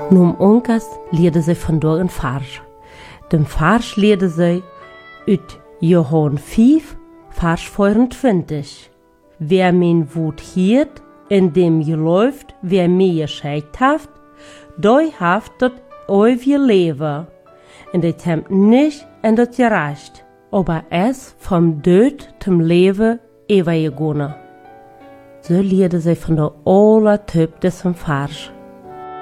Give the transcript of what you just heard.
Num onkas leerde zij vandaag een vers. De vers leerde zij uit Johannes 5, vers 24. Wer mijn woord hiert, in dem gelooft, wer mij geschickt heeft, die heeft dat eeuwige leven. En dit hebt niet en dat gerecht, aber es vom dood zum leven overgegangen. Zo leerde zij van de allertyp des vers.